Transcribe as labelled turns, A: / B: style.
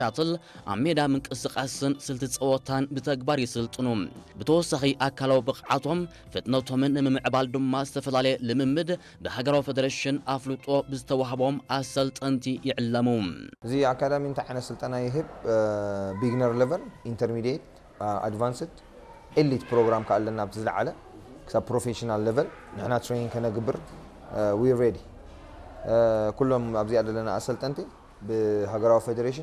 A: ታትል አሜዳ ምንቅስቃስን ስልት ጸወታን በተግባር ይስልጥኑ በተወሰኺ አካላው ብቕዓቶም ፍጥነቶምን ንምዕባል ድማ ዝተፈላልየ ልምምድ በሃገራዊ ፌደሬሽን አፍልጦ ብዝተዋህቦም አሰልጠንቲ ይዕለሙ
B: እዚ አካዳሚ እንታይ ዓይነት ስልጠና ይህብ ቢግነር ሌቨል ኢንተርሚዲየት አድቫንስድ ኤሊት ፕሮግራም ካለና ብዝለዓለ ክሳብ ፕሮፌሽናል ሌቨል ንሕና ትሬኒንግ ከነግብር ዊ ሬዲ ኩሎም ኣብዚ ኣለና አሰልጠንቲ በሃገራዊ ፌደሬሽን